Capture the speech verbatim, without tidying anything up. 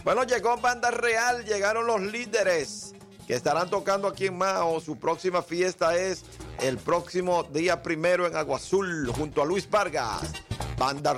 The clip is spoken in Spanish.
Bueno, llegó Banda Real, llegaron los líderes que estarán tocando aquí en Mao. Su próxima fiesta es el próximo día primero en Agua Azul, junto a Luis Vargas. Banda